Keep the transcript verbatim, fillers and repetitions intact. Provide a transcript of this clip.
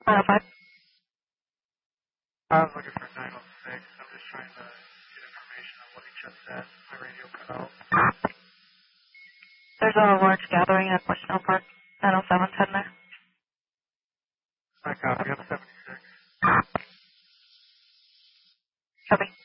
nine oh five. I was looking for nine oh six. I'm just trying to get information on what he just said. My radio cut out. There's a large gathering at Bushnell Park. nine oh seven, ten there. I copy. I'm seventy-six. Copy.